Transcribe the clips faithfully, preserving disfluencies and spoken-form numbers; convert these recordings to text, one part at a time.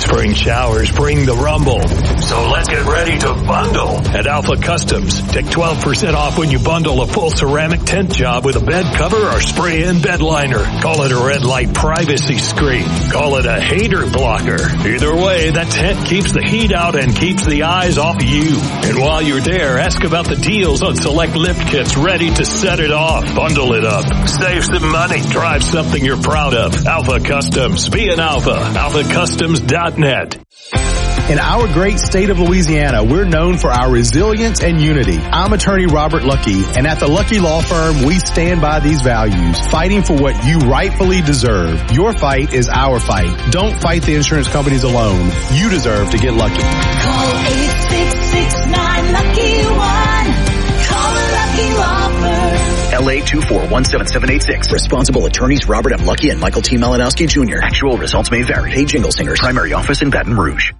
Spring showers bring the rumble. So let's get ready to bundle at Alpha Customs. Take twelve percent off when you bundle a full ceramic tent job with a bed cover or spray-in bed liner. Call it a red light privacy screen. Call it a hater blocker. Either way, that tent keeps the heat out and keeps the eyes off you. And while you're there, ask about the deals on select lift kits ready to set it off. Bundle it up. Save some money. Drive something you're proud of. Alpha Customs. Be an Alpha. alpha customs dot net. In our great state of Louisiana, we're known for our resilience and unity. I'm attorney Robert Lucky, and at the Lucky Law Firm, we stand by these values, fighting for what you rightfully deserve. Your fight is our fight. Don't fight the insurance companies alone. You deserve to get lucky. Call eight six six nine lucky one. Call the Lucky Law Firm. L A two four one seven seven eight six. Responsible attorneys Robert M. Lucky and Michael T. Malinowski Junior Actual results may vary. Paid Jingle Singers. Primary office in Baton Rouge.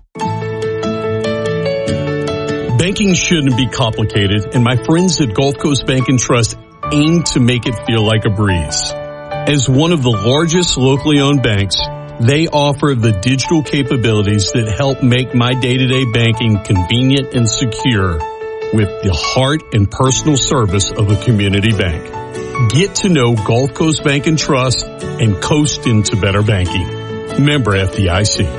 Banking shouldn't be complicated, and my friends at Gulf Coast Bank and Trust aim to make it feel like a breeze. As one of the largest locally owned banks, they offer the digital capabilities that help make my day-to-day banking convenient and secure with the heart and personal service of a community bank. Get to know Gulf Coast Bank and Trust and coast into better banking. Member F D I C.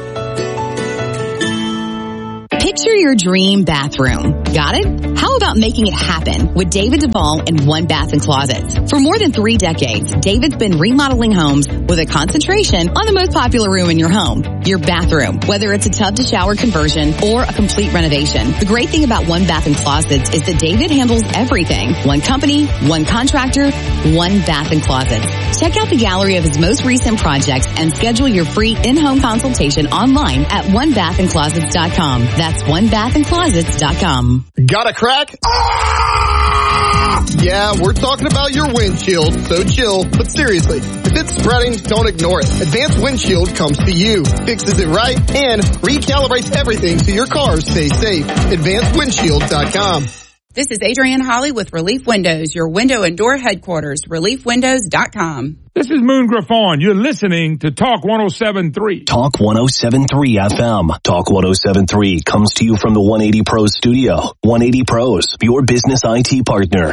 Picture your dream bathroom. Got it? How about making it happen with David Duvall and One Bath and Closets? For more than three decades, David's been remodeling homes with a concentration on the most popular room in your home, your bathroom, whether it's a tub to shower conversion or a complete renovation. The great thing about One Bath and Closets is that David handles everything. One company, one contractor, One Bath and Closets. Check out the gallery of his most recent projects and schedule your free in-home consultation online at one bath and closets dot com. That's one bath and closets dot com. Got a crack? Ah! Yeah, we're talking about your windshield, so chill. But seriously, if it's spreading, don't ignore it. Advanced Windshield comes to you, fixes it right, and recalibrates everything so your car stays safe. advanced windshield dot com. This is Adrienne Holly with Relief Windows, your window and door headquarters, relief windows dot com. This is Moon Griffon. You're listening to Talk one oh seven point three. Talk one oh seven point three F M. Talk one oh seven point three comes to you from the one eighty Pros studio. one eighty Pros, your business I T partner.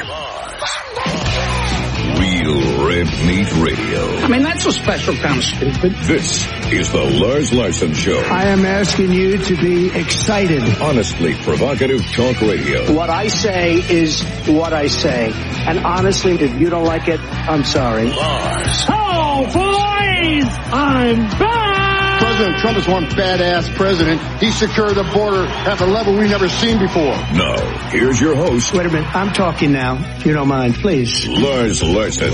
Real Red Meat Radio. I mean, that's a special kind of stupid. This is the Lars Larson Show. I am asking you to be excited. Honestly provocative talk radio. What I say is what I say. And honestly, if you don't like it, I'm sorry. Lars. Oh, boys! I'm back! President Trump is one badass president. He secured the border at a level we've never seen before. Now, here's your host. Wait a minute. I'm talking now. If you don't mind, please. Lars Larson.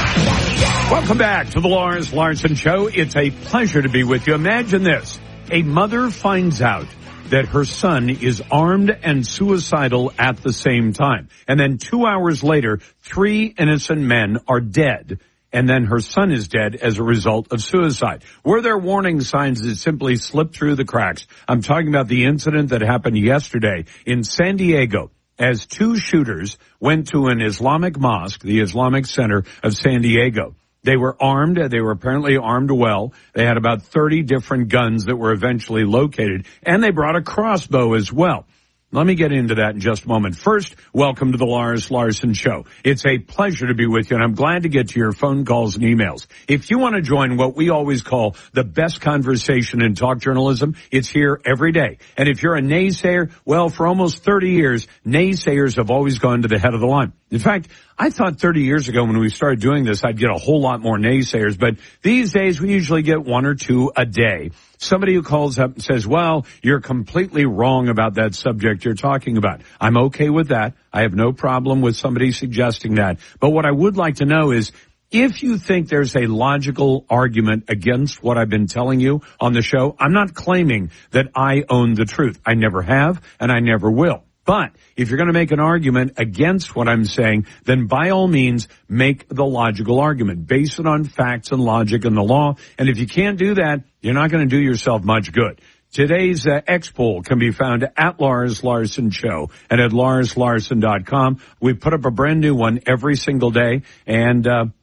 Welcome back to the Lars Larson Show. It's a pleasure to be with you. Imagine this. A mother finds out that her son is armed and suicidal at the same time. And then two hours later, three innocent men are dead. And then her son is dead as a result of suicide. Were there warning signs that simply slipped through the cracks? I'm talking about the incident that happened yesterday in San Diego as two shooters went to an Islamic mosque, the Islamic Center of San Diego. They were armed. They were apparently armed well. They had about thirty different guns that were eventually located, and they brought a crossbow as well. Let me get into that in just a moment. First, welcome to the Lars Larson Show. It's a pleasure to be with you, and I'm glad to get to your phone calls and emails. If you want to join what we always call the best conversation in talk journalism, it's here every day. And if you're a naysayer, well, for almost thirty years, naysayers have always gone to the head of the line. In fact, I thought thirty years ago when we started doing this, I'd get a whole lot more naysayers, but these days we usually get one or two a day. Somebody who calls up and says, well, you're completely wrong about that subject you're talking about. I'm okay with that. I have no problem with somebody suggesting that. But what I would like to know is, if you think there's a logical argument against what I've been telling you on the show, I'm not claiming that I own the truth. I never have, and I never will. But if you're going to make an argument against what I'm saying, then by all means, make the logical argument. Base it on facts and logic and the law. And if you can't do that, you're not going to do yourself much good. Today's uh, X poll can be found at Lars Larson Show and at lars larson dot com. We put up a brand new one every single day. And, uh, well,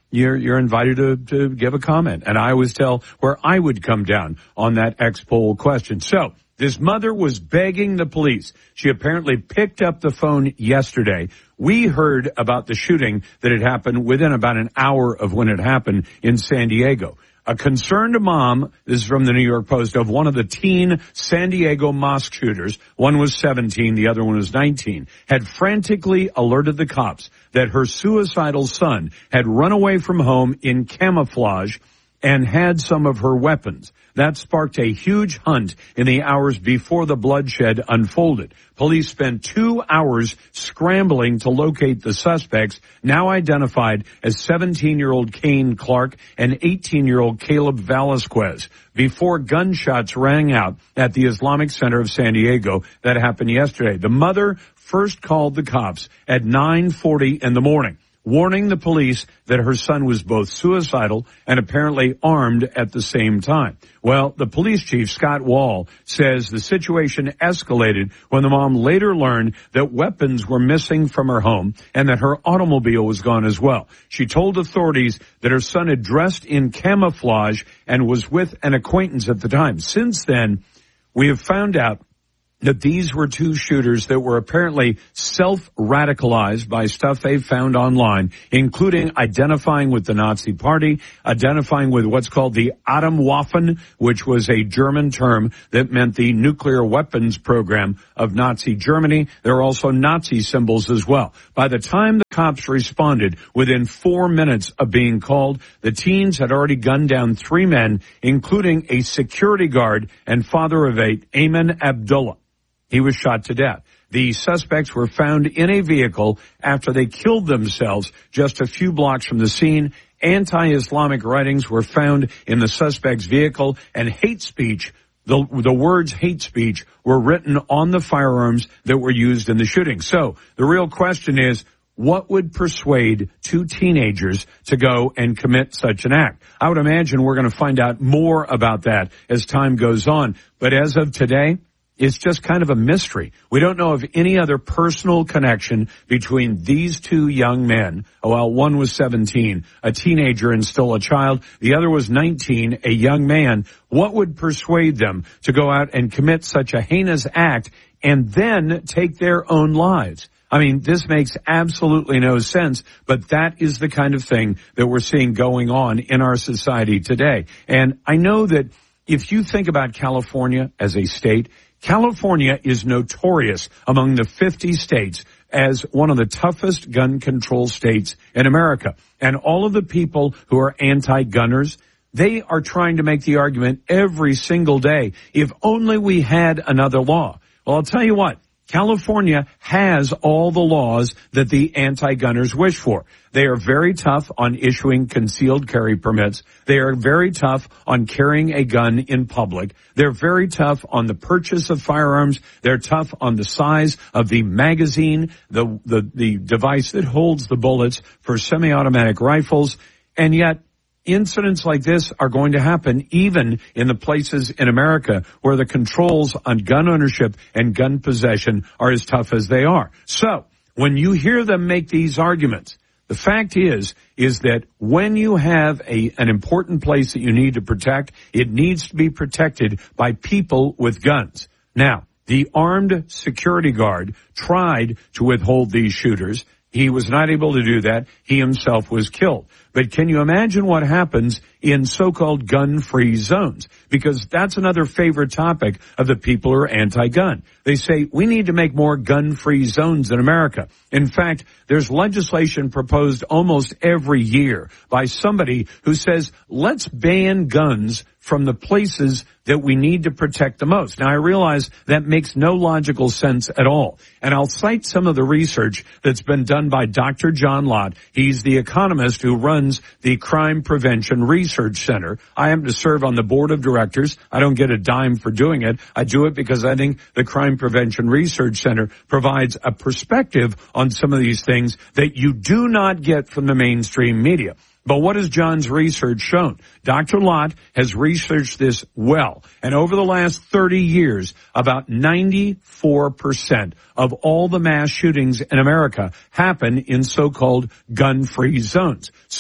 you're you're invited to, to give a comment. And I always tell where I would come down on that X-poll question. So this mother was begging the police. She apparently picked up the phone yesterday. We heard about the shooting that had happened within about an hour of when it happened in San Diego. A concerned mom, this is from the New York Post, of one of the teen San Diego mosque shooters, one was seventeen, the other one was nineteen, had frantically alerted the cops that her suicidal son had run away from home in camouflage and had some of her weapons. That sparked a huge hunt in the hours before the bloodshed unfolded. Police spent two hours scrambling to locate the suspects, now identified as seventeen-year-old Kane Clark and eighteen-year-old Caleb Velasquez, before gunshots rang out at the Islamic Center of San Diego. That happened yesterday. The mother first called the cops at nine forty in the morning, warning the police that her son was both suicidal and apparently armed at the same time. Well, the police chief, Scott Wall, says the situation escalated when the mom later learned that weapons were missing from her home and that her automobile was gone as well. She told authorities that her son had dressed in camouflage and was with an acquaintance at the time. Since then, we have found out that these were two shooters that were apparently self-radicalized by stuff they found online, including identifying with the Nazi Party, identifying with what's called the Atomwaffen, which was a German term that meant the nuclear weapons program of Nazi Germany. There are also Nazi symbols as well. By the time the cops responded, within four minutes of being called, the teens had already gunned down three men, including a security guard and father of eight, Ayman Abdullah. He was shot to death. The suspects were found in a vehicle after they killed themselves just a few blocks from the scene. Anti-Islamic writings were found in the suspect's vehicle, and hate speech, the, the words hate speech, were written on the firearms that were used in the shooting. So the real question is, what would persuade two teenagers to go and commit such an act? I would imagine we're going to find out more about that as time goes on. But as of today, it's just kind of a mystery. We don't know of any other personal connection between these two young men. Well, one was seventeen, a teenager and still a child. The other was nineteen, a young man. What would persuade them to go out and commit such a heinous act and then take their own lives? I mean, this makes absolutely no sense, but that is the kind of thing that we're seeing going on in our society today. And I know that if you think about California as a state, California is notorious among the fifty states as one of the toughest gun control states in America. And all of the people who are anti-gunners, they are trying to make the argument every single day, if only we had another law. Well, I'll tell you what, California has all the laws that the anti-gunners wish for. They are very tough on issuing concealed carry permits. They are very tough on carrying a gun in public. They're very tough on the purchase of firearms. They're tough on the size of the magazine, the, the, the device that holds the bullets for semi-automatic rifles. And yet, incidents like this are going to happen even in the places in America where the controls on gun ownership and gun possession are as tough as they are. So when you hear them make these arguments, the fact is, is that when you have a, an important place that you need to protect, it needs to be protected by people with guns. Now, the armed security guard tried to withhold these shooters. He was not able to do that. He himself was killed. But can you imagine what happens in so-called gun-free zones? Because that's another favorite topic of the people who are anti-gun. They say, we need to make more gun-free zones in America. In fact, there's legislation proposed almost every year by somebody who says, let's ban guns from the places that we need to protect the most. Now, I realize that makes no logical sense at all. And I'll cite some of the research that's been done by Doctor John Lott. He's the economist who runs the Crime Prevention Research Center. I am to serve on the board of directors. I don't get a dime for doing it. I do it because I think the Crime Prevention Research Center provides a perspective on some of these things that you do not get from the mainstream media. But what has John's research shown? Doctor Lott has researched this well. And over the last thirty years, about ninety-four percent of all the mass shootings in America happen in so-called gun-free zones. So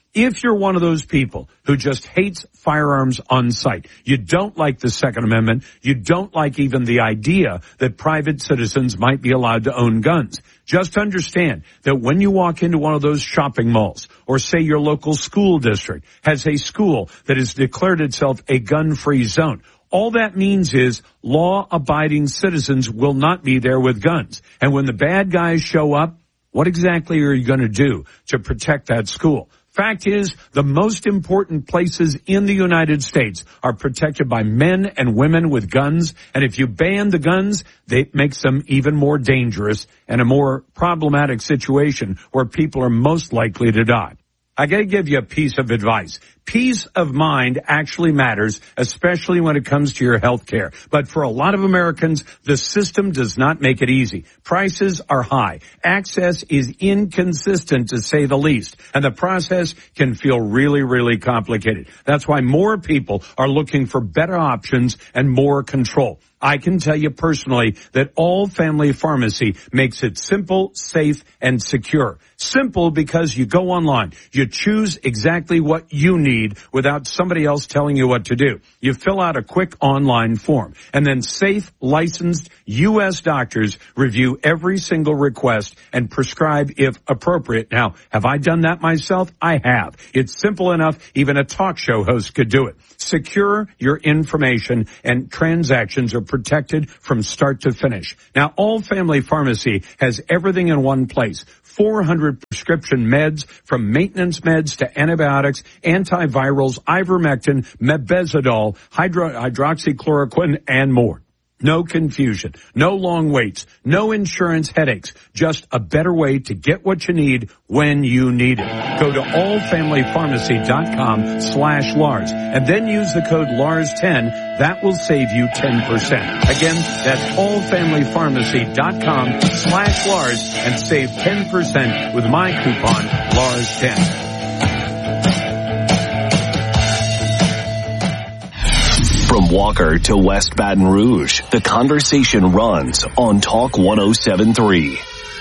If you're one of those people who just hates firearms on sight, you don't like the Second Amendment, you don't like even the idea that private citizens might be allowed to own guns, just understand that when you walk into one of those shopping malls, or say your local school district has a school that has declared itself a gun-free zone, all that means is law-abiding citizens will not be there with guns. And when the bad guys show up, what exactly are you going to do to protect that school? Fact is, the most important places in the United States are protected by men and women with guns, and if you ban the guns, it makes them even more dangerous and a more problematic situation where people are most likely to die. I got to give you a piece of advice. Peace of mind actually matters, especially when it comes to your health care. But for a lot of Americans, the system does not make it easy. Prices are high. Access is inconsistent, to say the least. And the process can feel really, really complicated. That's why more people are looking for better options and more control. I can tell you personally that All Family Pharmacy makes it simple, safe, and secure. Simple because you go online. You choose exactly what you need without somebody else telling you what to do. You fill out a quick online form. And then safe, licensed U S doctors review every single request and prescribe if appropriate. Now, have I done that myself? I have. It's simple enough, even a talk show host could do it. Secure your information, and transactions are protected from start to finish. Now, All Family Pharmacy has everything in one place. four hundred prescription meds, from maintenance meds to antibiotics, antivirals, ivermectin, mebendazole, hydro- hydroxychloroquine, and more. No confusion, no long waits, no insurance headaches, just a better way to get what you need when you need it. Go to all family pharmacy dot com slash Lars and then use the code Lars ten. That will save you ten percent. Again, that's all family pharmacy dot com slash Lars and save ten percent with my coupon Lars ten. From Walker to West Baton Rouge, the conversation runs on Talk one oh seven point three.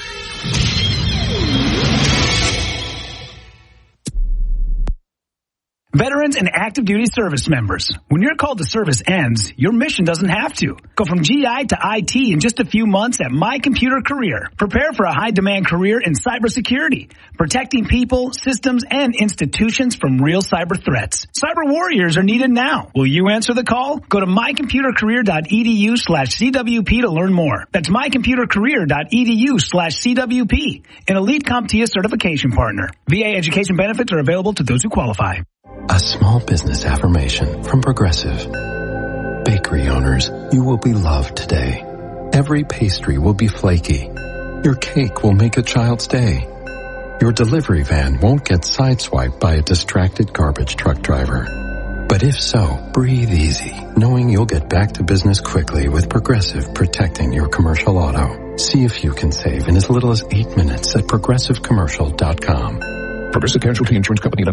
Veterans and active duty service members, when your call to service ends, your mission doesn't have to. Go from G I to I T in just a few months at My Computer Career. Prepare for a high-demand career in cybersecurity, protecting people, systems, and institutions from real cyber threats. Cyber warriors are needed now. Will you answer the call? Go to my computer career dot e d u slash c w p to learn more. That's my computer career dot e d u slash c w p, an Elite CompTIA certification partner. V A education benefits are available to those who qualify. A small business affirmation from Progressive. Bakery owners, you will be loved today. Every pastry will be flaky. Your cake will make a child's day. Your delivery van won't get sideswiped by a distracted garbage truck driver. But if so, breathe easy, knowing you'll get back to business quickly with Progressive protecting your commercial auto. See if you can save in as little as eight minutes at progressive commercial dot com. Progressive Casualty Insurance Company.